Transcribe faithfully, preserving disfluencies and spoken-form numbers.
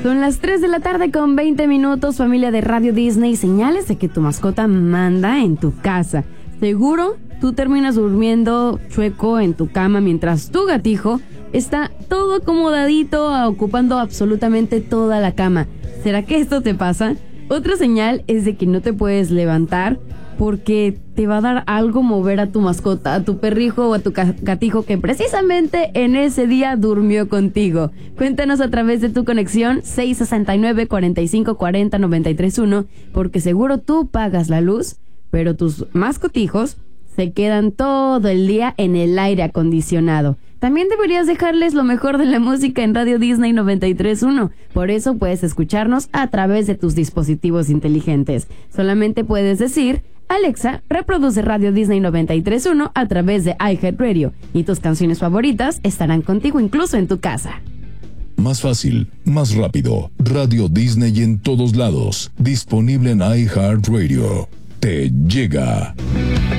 Son las tres de la tarde con veinte minutos, familia de Radio Disney. Señales de que tu mascota manda en tu casa. Seguro tú terminas durmiendo chueco en tu cama mientras tu gatijo está todo acomodadito, ocupando absolutamente toda la cama. ¿Será que esto te pasa? Otra señal es de que no te puedes levantar porque te va a dar algo mover a tu mascota, a tu perrijo o a tu gatijo que precisamente en ese día durmió contigo. Cuéntanos a través de tu conexión seis sesenta y nueve, cuarenta y cinco cuarenta, noventa y tres uno, porque seguro tú pagas la luz, pero tus mascotijos se quedan todo el día en el aire acondicionado. También deberías dejarles lo mejor de la música en Radio Disney noventa y tres punto uno. Por eso puedes escucharnos a través de tus dispositivos inteligentes. Solamente puedes decir: Alexa, reproduce Radio Disney noventa y tres punto uno a través de iHeartRadio y tus canciones favoritas estarán contigo incluso en tu casa. Más fácil, más rápido. Radio Disney en todos lados. Disponible en iHeartRadio. Te llega.